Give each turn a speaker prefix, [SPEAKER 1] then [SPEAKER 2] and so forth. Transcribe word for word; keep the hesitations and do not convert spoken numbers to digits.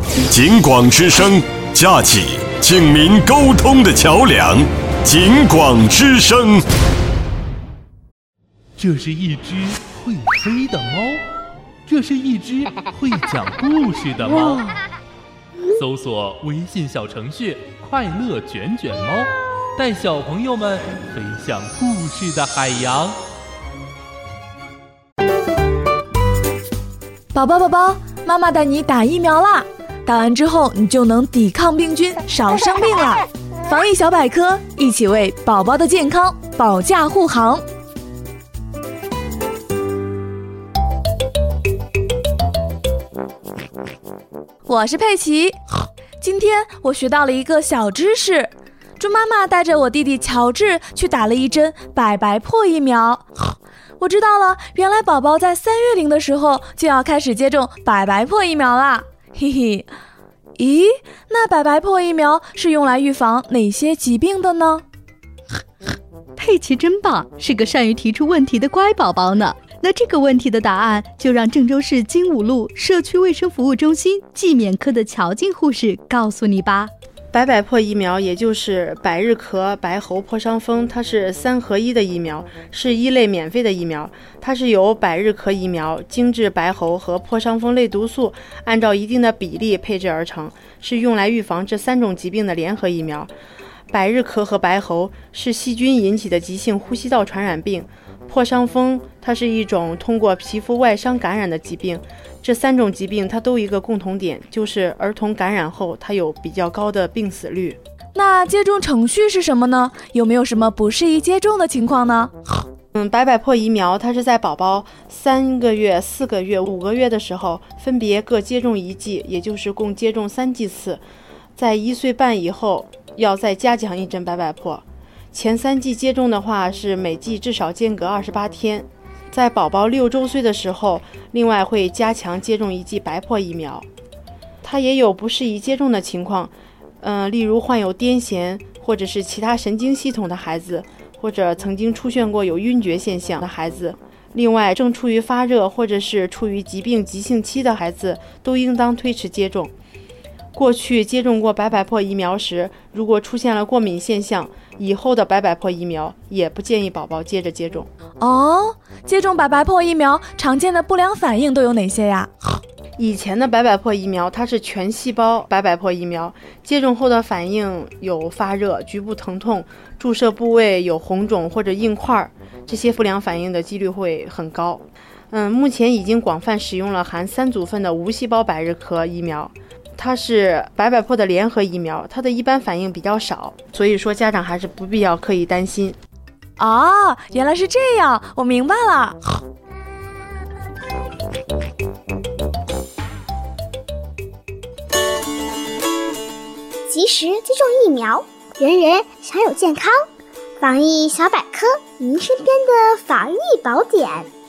[SPEAKER 1] 警广之声，架起警民沟通的桥梁。警广之声。
[SPEAKER 2] 这是一只会飞的猫，这是一只会讲故事的猫。搜索微信小程序快乐卷卷猫，带小朋友们飞向故事的海洋。
[SPEAKER 3] 宝宝宝宝，妈妈带你打疫苗啦！打完之后，你就能抵抗病菌，少生病了。防疫小百科，一起为宝宝的健康保驾护航。我是佩奇，今天我学到了一个小知识。猪妈妈带着我弟弟乔治去打了一针百白破疫苗。我知道了，原来宝宝在三月龄的时候就要开始接种百白破疫苗啦，嘿嘿。咦，那百白破疫苗是用来预防哪些疾病的呢？
[SPEAKER 4] 佩奇真棒，是个善于提出问题的乖宝宝呢。那这个问题的答案就让郑州市金武路社区卫生服务中心季免科的乔静护士告诉你吧。
[SPEAKER 5] 百百破疫苗也就是百日咳、白喉、破伤风，它是三合一的疫苗，是一类免费的疫苗。它是由百日咳疫苗、精制白喉和破伤风类毒素按照一定的比例配置而成，是用来预防这三种疾病的联合疫苗。百日咳和白喉是细菌引起的急性呼吸道传染病，破伤风它是一种通过皮肤外伤感染的疾病。这三种疾病它都有一个共同点，就是儿童感染后它有比较高的病死率。
[SPEAKER 3] 那接种程序是什么呢？有没有什么不适宜接种的情况呢？
[SPEAKER 5] 嗯，百百破疫苗它是在宝宝三个月、四个月、五个月的时候分别各接种一剂，也就是共接种三剂次。在一岁半以后要再加强一针百百破。前三剂接种的话是每剂至少间隔二十八天。在宝宝六周岁的时候，另外会加强接种一剂白破疫苗。它也有不适宜接种的情况，呃，例如患有癫痫或者是其他神经系统的孩子，或者曾经出现过有晕厥现象的孩子。另外，正处于发热或者是处于疾病急性期的孩子，都应当推迟接种。过去接种过百百破疫苗时，如果出现了过敏现象，以后的百百破疫苗也不建议宝宝接着接种。
[SPEAKER 3] 哦，接种百白破疫苗常见的不良反应都有哪些呀？
[SPEAKER 5] 以前的百百破疫苗它是全细胞百百破疫苗，接种后的反应有发热、局部疼痛、注射部位有红肿或者硬块，这些不良反应的几率会很高。嗯，目前已经广泛使用了含三组分的无细胞百日咳疫苗，它是百百破的联合疫苗，它的一般反应比较少，所以说家长还是不必要刻意担心。
[SPEAKER 3] 哦，原来是这样，我明白了。
[SPEAKER 6] 及时接种疫苗，人人享有健康。防疫小百科，您身边的防疫宝典。